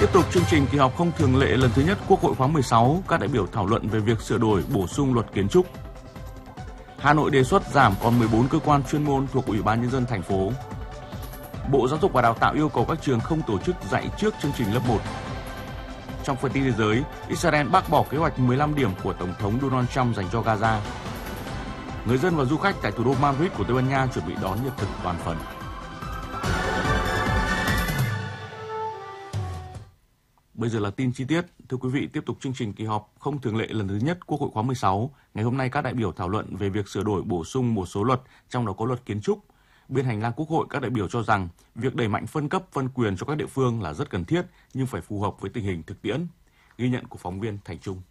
Tiếp tục chương trình kỳ họp không thường lệ lần thứ nhất Quốc hội khóa 16, các đại biểu thảo luận về việc sửa đổi bổ sung luật kiến trúc. Hà Nội đề xuất giảm còn 14 cơ quan chuyên môn thuộc Ủy ban Nhân dân thành phố. Bộ Giáo dục và Đào tạo yêu cầu các trường không tổ chức dạy trước chương trình lớp 1. Trong phần tin thế giới, Israel bác bỏ kế hoạch 15 điểm của Tổng thống Donald Trump dành cho Gaza. Người dân và du khách tại thủ đô Madrid của Tây Ban Nha chuẩn bị đón nhật thực toàn phần. Bây giờ là tin chi tiết. Thưa quý vị, tiếp tục chương trình kỳ họp không thường lệ lần thứ nhất Quốc hội khóa 16. Ngày hôm nay các đại biểu thảo luận về việc sửa đổi bổ sung một số luật, trong đó có luật kiến trúc. Bên hành lang Quốc hội, các đại biểu cho rằng việc đẩy mạnh phân cấp phân quyền cho các địa phương là rất cần thiết nhưng phải phù hợp với tình hình thực tiễn. Ghi nhận của phóng viên Thành Trung.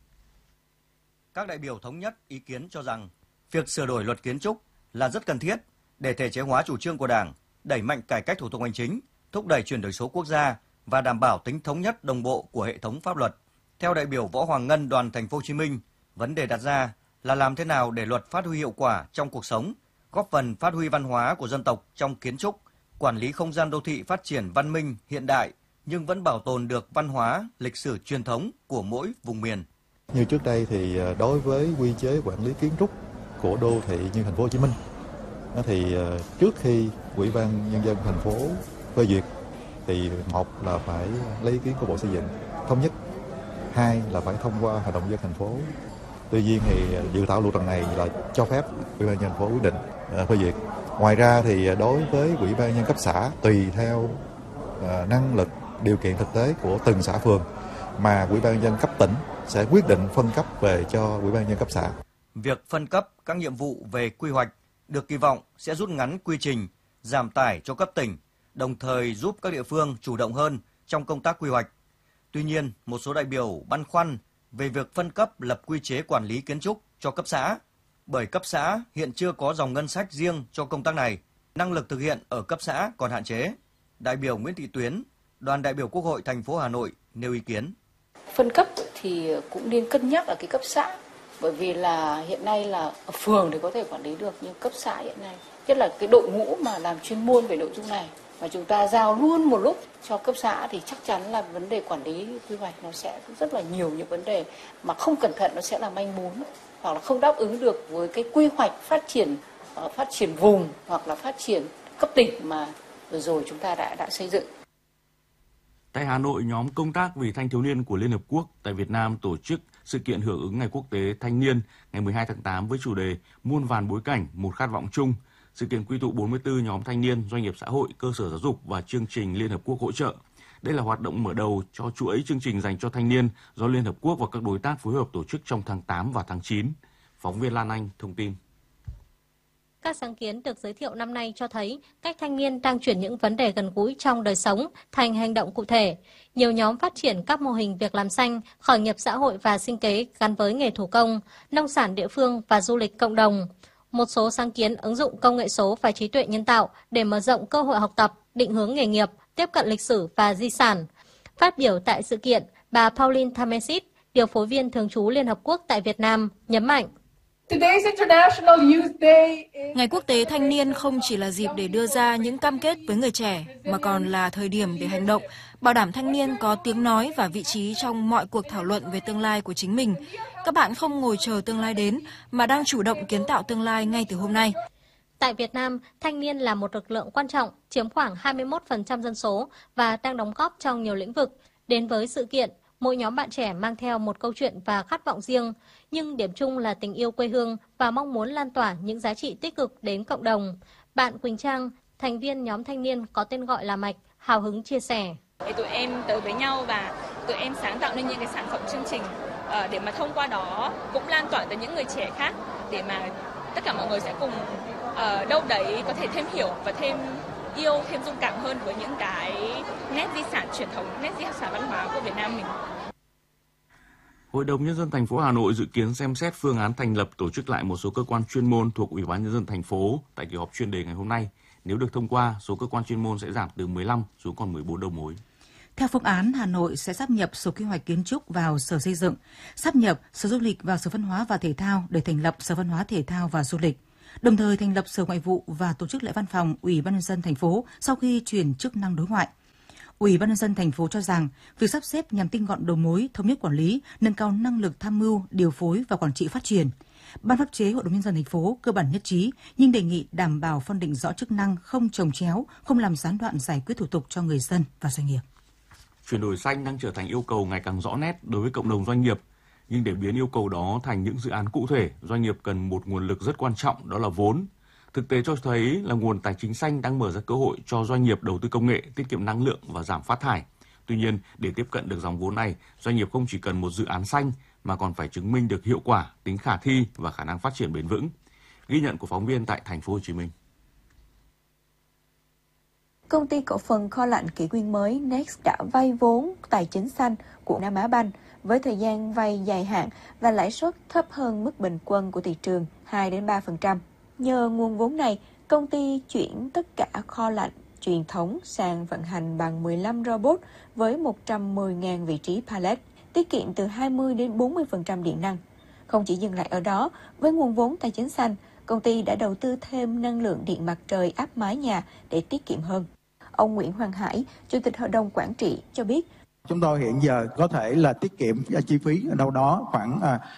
Các đại biểu thống nhất ý kiến cho rằng việc sửa đổi luật kiến trúc là rất cần thiết để thể chế hóa chủ trương của Đảng, đẩy mạnh cải cách thủ tục hành chính, thúc đẩy chuyển đổi số quốc gia và đảm bảo tính thống nhất đồng bộ của hệ thống pháp luật. Theo đại biểu Võ Hoàng Ngân, đoàn Thành phố Hồ Chí Minh, vấn đề đặt ra là làm thế nào để luật phát huy hiệu quả trong cuộc sống, góp phần phát huy văn hóa của dân tộc trong kiến trúc, quản lý không gian đô thị phát triển văn minh, hiện đại nhưng vẫn bảo tồn được văn hóa, lịch sử truyền thống của mỗi vùng miền. Như trước đây thì đối với quy chế quản lý kiến trúc của đô thị như Thành phố Hồ Chí Minh thì trước khi Ủy ban Nhân dân thành phố phê duyệt thì một là phải lấy ý kiến của Bộ Xây dựng thống nhất, hai là phải thông qua Hội đồng nhân dân thành phố. Tuy nhiên thì dự thảo luật lần này là cho phép Ủy ban nhân dân thành phố quyết định phê duyệt. Ngoài ra thì đối với Ủy ban nhân dân cấp xã tùy theo năng lực, điều kiện thực tế của từng xã phường mà Ủy ban nhân dân cấp tỉnh sẽ quyết định phân cấp về cho Ủy ban nhân dân cấp xã. Việc phân cấp các nhiệm vụ về quy hoạch được kỳ vọng sẽ rút ngắn quy trình, giảm tải cho cấp tỉnh, đồng thời giúp các địa phương chủ động hơn trong công tác quy hoạch. Tuy nhiên, một số đại biểu băn khoăn về việc phân cấp lập quy chế quản lý kiến trúc cho cấp xã, bởi cấp xã hiện chưa có dòng ngân sách riêng cho công tác này, năng lực thực hiện ở cấp xã còn hạn chế. Đại biểu Nguyễn Thị Tuyến, đoàn đại biểu Quốc hội thành phố Hà Nội nêu ý kiến. Phân cấp thì cũng nên cân nhắc ở cái cấp xã, bởi vì là hiện nay là ở phường thì có thể quản lý được, nhưng cấp xã hiện nay, nhất là cái đội ngũ mà làm chuyên môn về nội dung này, mà chúng ta giao luôn một lúc cho cấp xã thì chắc chắn là vấn đề quản lý quy hoạch nó sẽ rất là nhiều những vấn đề mà không cẩn thận nó sẽ là manh mún, hoặc là không đáp ứng được với cái quy hoạch phát triển vùng hoặc là phát triển cấp tỉnh mà vừa rồi chúng ta đã xây dựng. Tại Hà Nội, nhóm công tác vì thanh thiếu niên của Liên Hợp Quốc tại Việt Nam tổ chức sự kiện hưởng ứng Ngày Quốc tế Thanh niên ngày 12 tháng 8 với chủ đề Muôn vàn bối cảnh, một khát vọng chung. Sự kiện quy tụ 44 nhóm thanh niên, doanh nghiệp xã hội, cơ sở giáo dục và chương trình Liên Hợp Quốc hỗ trợ. Đây là hoạt động mở đầu cho chuỗi chương trình dành cho thanh niên do Liên Hợp Quốc và các đối tác phối hợp tổ chức trong tháng 8 và tháng 9. Phóng viên Lan Anh thông tin. Các sáng kiến được giới thiệu năm nay cho thấy cách thanh niên đang chuyển những vấn đề gần gũi trong đời sống thành hành động cụ thể. Nhiều nhóm phát triển các mô hình việc làm xanh, khởi nghiệp xã hội và sinh kế gắn với nghề thủ công, nông sản địa phương và du lịch cộng đồng. Một số sáng kiến ứng dụng công nghệ số và trí tuệ nhân tạo để mở rộng cơ hội học tập, định hướng nghề nghiệp, tiếp cận lịch sử và di sản. Phát biểu tại sự kiện, bà Pauline Tamesit, điều phối viên thường trú Liên Hợp Quốc tại Việt Nam, nhấn mạnh. Ngày Quốc tế Thanh niên không chỉ là dịp để đưa ra những cam kết với người trẻ, mà còn là thời điểm để hành động, bảo đảm thanh niên có tiếng nói và vị trí trong mọi cuộc thảo luận về tương lai của chính mình. Các bạn không ngồi chờ tương lai đến, mà đang chủ động kiến tạo tương lai ngay từ hôm nay. Tại Việt Nam, thanh niên là một lực lượng quan trọng, chiếm khoảng 21% dân số và đang đóng góp trong nhiều lĩnh vực. Đến với sự kiện, mỗi nhóm bạn trẻ mang theo một câu chuyện và khát vọng riêng, nhưng điểm chung là tình yêu quê hương và mong muốn lan tỏa những giá trị tích cực đến cộng đồng. Bạn Quỳnh Trang, thành viên nhóm thanh niên có tên gọi là Mạch, hào hứng chia sẻ. Tụi em tới với nhau và tụi em sáng tạo nên những cái sản phẩm chương trình để mà thông qua đó cũng lan tỏa tới những người trẻ khác, để mà tất cả mọi người sẽ cùng đâu đấy có thể thêm hiểu và thêm yêu, thêm dung cảm hơn với những cái nét di sản truyền thống, nét di sản văn hóa của Việt Nam mình. Hội đồng Nhân dân thành phố Hà Nội dự kiến xem xét phương án thành lập tổ chức lại một số cơ quan chuyên môn thuộc Ủy ban Nhân dân thành phố tại kỳ họp chuyên đề ngày hôm nay. Nếu được thông qua, số cơ quan chuyên môn sẽ giảm từ 15 xuống còn 14 đầu mối. Theo phương án, Hà Nội sẽ sáp nhập Sở Quy hoạch Kiến trúc vào Sở Xây dựng, sáp nhập Sở Du lịch vào Sở Văn hóa và Thể thao để thành lập Sở Văn hóa Thể thao và Du lịch. Đồng thời thành lập Sở Ngoại vụ và tổ chức lại văn phòng Ủy ban Nhân dân thành phố sau khi chuyển chức năng đối ngoại. Ủy ban nhân dân thành phố cho rằng việc sắp xếp nhằm tinh gọn đầu mối, thống nhất quản lý, nâng cao năng lực tham mưu, điều phối và quản trị phát triển. Ban pháp chế Hội đồng nhân dân thành phố cơ bản nhất trí, nhưng đề nghị đảm bảo phân định rõ chức năng, không chồng chéo, không làm gián đoạn giải quyết thủ tục cho người dân và doanh nghiệp. Chuyển đổi xanh đang trở thành yêu cầu ngày càng rõ nét đối với cộng đồng doanh nghiệp. Nhưng để biến yêu cầu đó thành những dự án cụ thể, doanh nghiệp cần một nguồn lực rất quan trọng, đó là vốn. Thực tế cho thấy là nguồn tài chính xanh đang mở ra cơ hội cho doanh nghiệp đầu tư công nghệ, tiết kiệm năng lượng và giảm phát thải. Tuy nhiên, để tiếp cận được dòng vốn này, doanh nghiệp không chỉ cần một dự án xanh mà còn phải chứng minh được hiệu quả, tính khả thi và khả năng phát triển bền vững. Ghi nhận của phóng viên tại thành phố Hồ Chí Minh. Công ty cổ phần kho lạnh Kỷ Nguyên Mới Next đã vay vốn tài chính xanh của Nam Á Banh với thời gian vay dài hạn và lãi suất thấp hơn mức bình quân của thị trường 2-3%. Nhờ nguồn vốn này, công ty chuyển tất cả kho lạnh truyền thống sang vận hành bằng 15 robot với 110.000 vị trí pallet, tiết kiệm từ 20-40% điện năng. Không chỉ dừng lại ở đó, với nguồn vốn tài chính xanh, công ty đã đầu tư thêm năng lượng điện mặt trời áp mái nhà để tiết kiệm hơn. Ông Nguyễn Hoàng Hải, Chủ tịch Hội đồng Quản trị cho biết, chúng tôi hiện giờ có thể là tiết kiệm chi phí ở đâu đó khoảng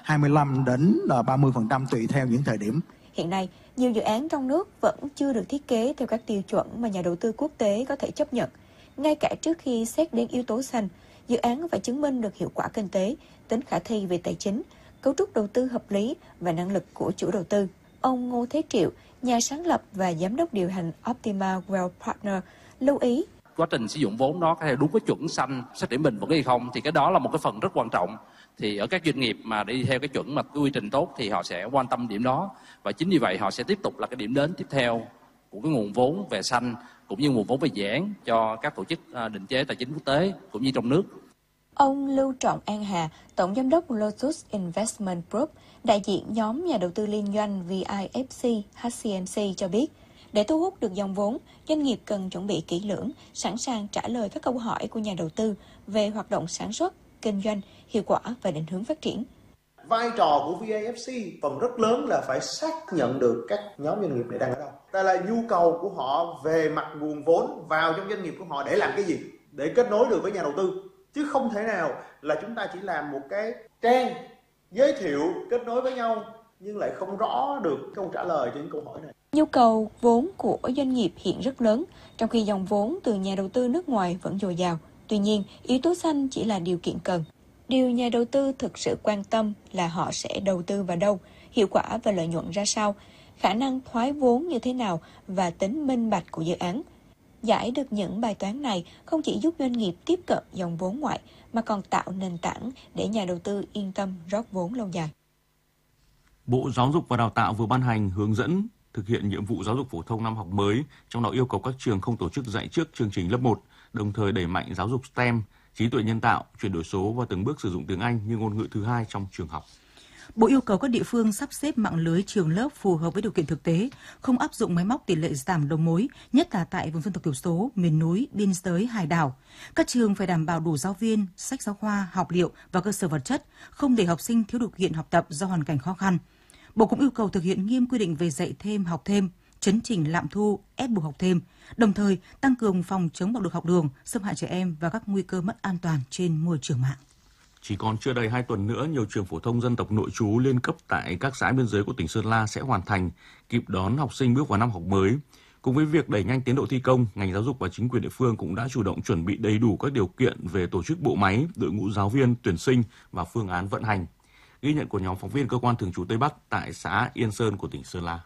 25-30% tùy theo những thời điểm. Hiện nay, nhiều dự án trong nước vẫn chưa được thiết kế theo các tiêu chuẩn mà nhà đầu tư quốc tế có thể chấp nhận. Ngay cả trước khi xét đến yếu tố xanh, dự án phải chứng minh được hiệu quả kinh tế, tính khả thi về tài chính, cấu trúc đầu tư hợp lý và năng lực của chủ đầu tư. Ông Ngô Thế Triệu, nhà sáng lập và giám đốc điều hành Optima Wealth Partner, lưu ý. Quá trình sử dụng vốn đó có thể đúng cái chuẩn xanh, phát triển bền vững hay không thì cái đó là một cái phần rất quan trọng. Thì ở các doanh nghiệp mà đi theo cái chuẩn mà cái quy trình tốt thì họ sẽ quan tâm điểm đó. Và chính vì vậy họ sẽ tiếp tục là cái điểm đến tiếp theo của cái nguồn vốn về xanh cũng như nguồn vốn về dự án cho các tổ chức định chế tài chính quốc tế cũng như trong nước. Ông Lưu Trọng An Hà, Tổng Giám đốc Lotus Investment Group, đại diện nhóm nhà đầu tư liên doanh VIFC HCMC cho biết, để thu hút được dòng vốn, doanh nghiệp cần chuẩn bị kỹ lưỡng, sẵn sàng trả lời các câu hỏi của nhà đầu tư về hoạt động sản xuất, kinh doanh, hiệu quả và định hướng phát triển. Vai trò của VIFC phần rất lớn là phải xác nhận được các nhóm doanh nghiệp này đang ở đâu. Đây là nhu cầu của họ về mặt nguồn vốn vào trong doanh nghiệp của họ để làm cái gì? Để kết nối được với nhà đầu tư. Chứ không thể nào là chúng ta chỉ làm một cái trang giới thiệu kết nối với nhau nhưng lại không rõ được câu trả lời cho những câu hỏi này. Nhu cầu vốn của doanh nghiệp hiện rất lớn, trong khi dòng vốn từ nhà đầu tư nước ngoài vẫn dồi dào. Tuy nhiên, yếu tố xanh chỉ là điều kiện cần. Điều nhà đầu tư thực sự quan tâm là họ sẽ đầu tư vào đâu, hiệu quả và lợi nhuận ra sao, khả năng thoái vốn như thế nào và tính minh bạch của dự án. Giải được những bài toán này không chỉ giúp doanh nghiệp tiếp cận dòng vốn ngoại mà còn tạo nền tảng để nhà đầu tư yên tâm rót vốn lâu dài. Bộ Giáo dục và Đào tạo vừa ban hành hướng dẫn thực hiện nhiệm vụ giáo dục phổ thông năm học mới, trong đó yêu cầu các trường không tổ chức dạy trước chương trình lớp 1, đồng thời đẩy mạnh giáo dục STEM, trí tuệ nhân tạo, chuyển đổi số và từng bước sử dụng tiếng Anh như ngôn ngữ thứ hai trong trường học. Bộ yêu cầu các địa phương sắp xếp mạng lưới trường lớp phù hợp với điều kiện thực tế, không áp dụng máy móc tỷ lệ giảm đầu mối, nhất là tại vùng dân tộc thiểu số, miền núi, biên giới, hải đảo. Các trường phải đảm bảo đủ giáo viên, sách giáo khoa, học liệu và cơ sở vật chất, không để học sinh thiếu điều kiện học tập do hoàn cảnh khó khăn. Bộ cũng yêu cầu thực hiện nghiêm quy định về dạy thêm, học thêm, chấn chỉnh lạm thu, ép buộc học thêm, đồng thời tăng cường phòng chống bạo lực học đường, xâm hại trẻ em và các nguy cơ mất an toàn trên môi trường mạng. Chỉ còn chưa đầy 2 tuần nữa, nhiều trường phổ thông dân tộc nội trú liên cấp tại các xã biên giới của tỉnh Sơn La sẽ hoàn thành, kịp đón học sinh bước vào năm học mới. Cùng với việc đẩy nhanh tiến độ thi công, ngành giáo dục và chính quyền địa phương cũng đã chủ động chuẩn bị đầy đủ các điều kiện về tổ chức bộ máy, đội ngũ giáo viên, tuyển sinh và phương án vận hành. Ghi nhận của nhóm phóng viên cơ quan thường trú Tây Bắc tại xã Yên Sơn của tỉnh Sơn La.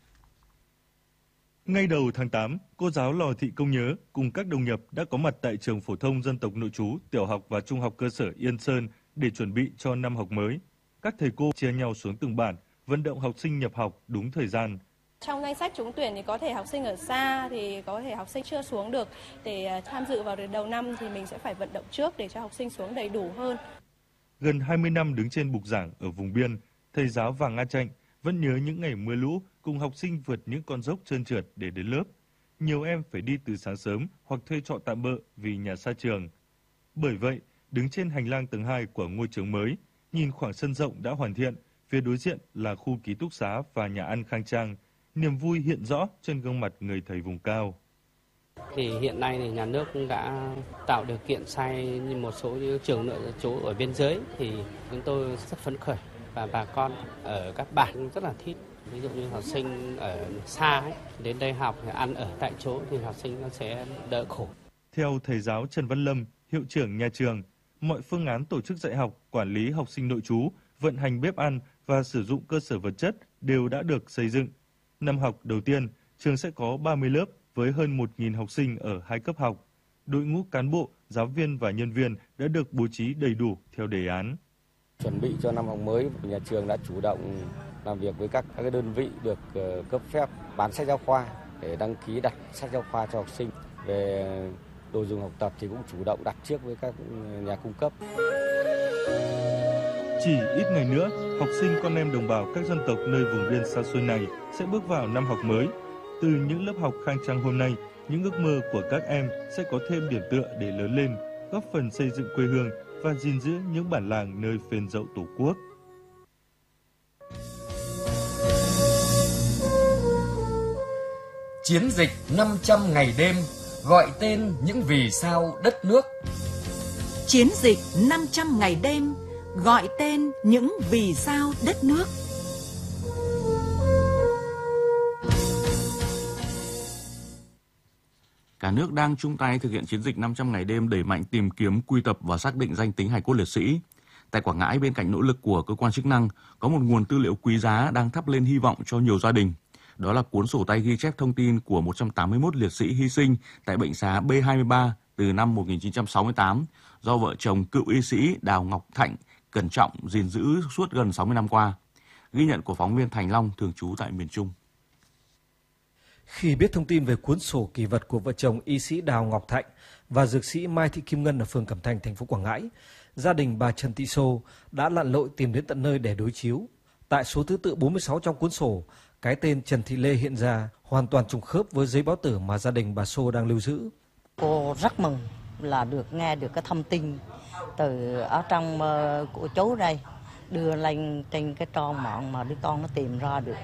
Ngay đầu tháng 8, cô giáo Lò Thị Công Nhớ cùng các đồng nghiệp đã có mặt tại trường phổ thông dân tộc nội trú, tiểu học và trung học cơ sở Yên Sơn để chuẩn bị cho năm học mới. Các thầy cô chia nhau xuống từng bản, vận động học sinh nhập học đúng thời gian. Trong danh sách trúng tuyển thì có thể học sinh ở xa, thì có thể học sinh chưa xuống được. Để tham dự vào đầu năm thì mình sẽ phải vận động trước để cho học sinh xuống đầy đủ hơn. Gần 20 năm đứng trên bục giảng ở vùng biên, thầy giáo Vàng Nga Chạnh vẫn nhớ những ngày mưa lũ cùng học sinh vượt những con dốc trơn trượt để đến lớp. Nhiều em phải đi từ sáng sớm hoặc thuê trọ tạm bợ vì nhà xa trường. Bởi vậy, đứng trên hành lang tầng 2 của ngôi trường mới, nhìn khoảng sân rộng đã hoàn thiện, phía đối diện là khu ký túc xá và nhà ăn khang trang, niềm vui hiện rõ trên gương mặt người thầy vùng cao. Thì hiện nay thì nhà nước cũng đã tạo điều kiện xây một số những trường nội trú ở biên giới, thì chúng tôi rất phấn khởi và bà con ở các bản rất là thích. Ví dụ như học sinh ở xa ấy, đến đây học thì ăn ở tại chỗ thì học sinh nó sẽ đỡ khổ. Theo thầy giáo Trần Văn Lâm, hiệu trưởng nhà trường, mọi phương án tổ chức dạy học, quản lý học sinh nội trú, vận hành bếp ăn và sử dụng cơ sở vật chất đều đã được xây dựng. Năm học đầu tiên, trường sẽ có 30 lớp với hơn 1.000 học sinh ở 2 cấp học. Đội ngũ cán bộ, giáo viên và nhân viên đã được bố trí đầy đủ theo đề án. Chuẩn bị cho năm học mới, nhà trường đã chủ động làm việc với các đơn vị được cấp phép bán sách giáo khoa để đăng ký đặt sách giáo khoa cho học sinh. Về đồ dùng học tập thì cũng chủ động đặt trước với các nhà cung cấp. Chỉ ít ngày nữa, học sinh con em đồng bào các dân tộc nơi vùng biên xa xôi này sẽ bước vào năm học mới. Từ những lớp học khang trang hôm nay, những ước mơ của các em sẽ có thêm điểm tựa để lớn lên, góp phần xây dựng quê hương và gìn giữ những bản làng nơi phên dậu Tổ quốc. Chiến dịch 500 ngày đêm gọi tên những vì sao đất nước. Chiến dịch 500 ngày đêm gọi tên những vì sao đất nước. Cả nước đang chung tay thực hiện chiến dịch 500 ngày đêm đẩy mạnh tìm kiếm, quy tập và xác định danh tính hài cốt liệt sĩ. Tại Quảng Ngãi, bên cạnh nỗ lực của cơ quan chức năng, có một nguồn tư liệu quý giá đang thắp lên hy vọng cho nhiều gia đình. Đó là cuốn sổ tay ghi chép thông tin của 181 liệt sĩ hy sinh tại bệnh xá B23 từ năm 1968 do vợ chồng cựu y sĩ Đào Ngọc Thạnh cẩn trọng gìn giữ suốt gần 60 năm qua. Ghi nhận của phóng viên Thành Long thường trú tại miền Trung. Khi biết thông tin về cuốn sổ kỷ vật của vợ chồng y sĩ Đào Ngọc Thạnh và dược sĩ Mai Thị Kim Ngân ở phường Cẩm Thành, thành phố Quảng Ngãi, gia đình bà Trần Thị Sô đã lặn lội tìm đến tận nơi để đối chiếu. Tại số thứ tự 46 trong cuốn sổ, cái tên Trần Thị Lê hiện ra hoàn toàn trùng khớp với giấy báo tử mà gia đình bà Sô đang lưu giữ. Cô rất mừng là được nghe được cái thông tin từ ở trong của chú đây đưa lên trên cái trang mạng mà đứa con nó tìm ra được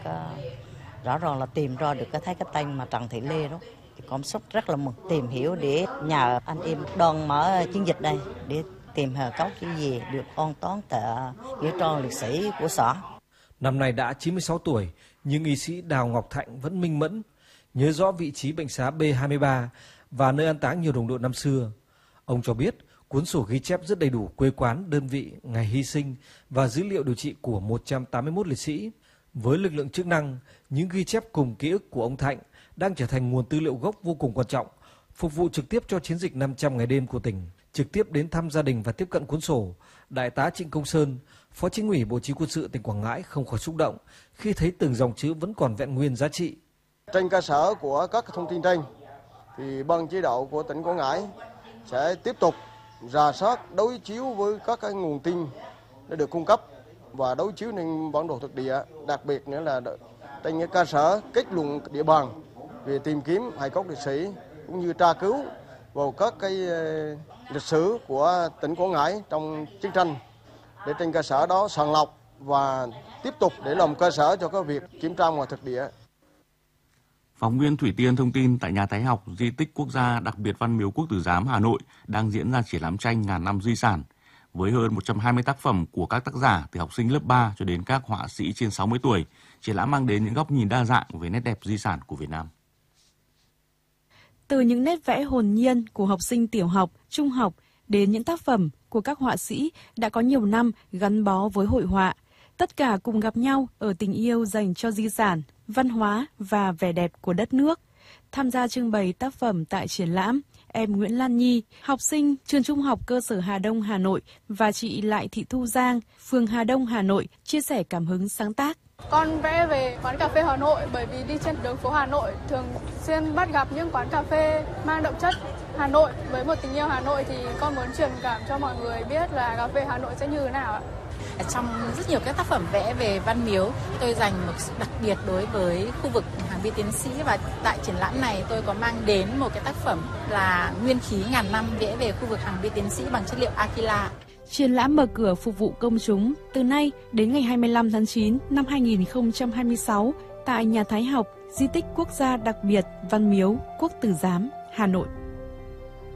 rõ ràng là tìm ra được thấy cái tên mà Trần Thị Lê đó, thì cảm xúc rất là mừng. Tìm hiểu để nhờ anh em đoàn mở chiến dịch đây để tìm hài cốt cái gì được an táng tại nghĩa trang liệt sĩ của xã. Năm nay đã 96 tuổi, nhưng y sĩ Đào Ngọc Thạnh vẫn minh mẫn, nhớ rõ vị trí bệnh xá B23 và nơi an táng nhiều đồng đội năm xưa. Ông cho biết cuốn sổ ghi chép rất đầy đủ quê quán, đơn vị, ngày hy sinh và dữ liệu điều trị của 181 liệt sĩ. Với lực lượng chức năng, những ghi chép cùng ký ức của ông Thạnh đang trở thành nguồn tư liệu gốc vô cùng quan trọng, phục vụ trực tiếp cho chiến dịch 500 ngày đêm của tỉnh. Trực tiếp đến thăm gia đình và tiếp cận cuốn sổ, Đại tá Trịnh Công Sơn, Phó Chính ủy Bộ Chỉ huy Quân sự tỉnh Quảng Ngãi không khỏi xúc động khi thấy từng dòng chữ vẫn còn vẹn nguyên giá trị. Trên cơ sở của các thông tin trên, thì ban chỉ đạo của tỉnh Quảng Ngãi sẽ tiếp tục rà soát, đối chiếu với các cái nguồn tin đã được cung cấp và đối chiếu lên bản đồ thực địa, đặc biệt nữa là trên cơ sở kết luận địa bàn về tìm kiếm hài cốt liệt sĩ cũng như tra cứu vào các cái lịch sử của tỉnh Quảng Ngãi trong chiến tranh, để trên cơ sở đó sàng lọc và tiếp tục để làm cơ sở cho cái việc kiểm tra ngoài thực địa. Phóng viên Thủy Tiên thông tin tại nhà Thái học di tích quốc gia đặc biệt Văn Miếu Quốc Tử Giám Hà Nội đang diễn ra triển lãm tranh ngàn năm di sản với hơn 120 tác phẩm của các tác giả từ học sinh lớp 3 cho đến các họa sĩ trên 60 tuổi. Triển lãm mang đến những góc nhìn đa dạng về nét đẹp di sản của Việt Nam. Từ những nét vẽ hồn nhiên của học sinh tiểu học, trung học đến những tác phẩm của các họa sĩ đã có nhiều năm gắn bó với hội họa, tất cả cùng gặp nhau ở tình yêu dành cho di sản, văn hóa và vẻ đẹp của đất nước. Tham gia trưng bày tác phẩm tại triển lãm, em Nguyễn Lan Nhi, học sinh trường Trung học cơ sở Hà Đông, Hà Nội và chị Lại Thị Thu Giang, phường Hà Đông, Hà Nội chia sẻ cảm hứng sáng tác. Con vẽ về quán cà phê Hà Nội bởi vì đi trên đường phố Hà Nội thường xuyên bắt gặp những quán cà phê mang đậm chất Hà Nội. Với một tình yêu Hà Nội thì con muốn truyền cảm cho mọi người biết là cà phê Hà Nội sẽ như thế nào ạ. Trong rất nhiều các tác phẩm vẽ về Văn Miếu, tôi dành một sự đặc biệt đối với khu vực Hàng Bia Tiến Sĩ, và tại triển lãm này tôi có mang đến một cái tác phẩm là Nguyên khí ngàn năm vẽ về khu vực Hàng Bia Tiến Sĩ bằng chất liệu Aquila. Triển lãm mở cửa phục vụ công chúng từ nay đến ngày 25 tháng 9 năm 2026 tại nhà Thái học, di tích quốc gia đặc biệt Văn Miếu Quốc Tử Giám Hà Nội.